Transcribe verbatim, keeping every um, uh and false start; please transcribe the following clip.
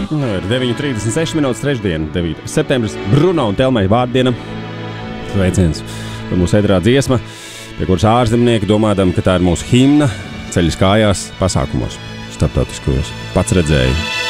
Nu, ir deviņi trīsdesmit seši minūtes trešdiena, devītais septembris. Bruno un Telmai vārdiena. Sveiciens. Par mūsu ēterā dziesma, pie kuras ārzemnieki domādam, ka tā ir mūsu himna, ceļas kājās pasākumos starptautiskajos. Pats redzēju.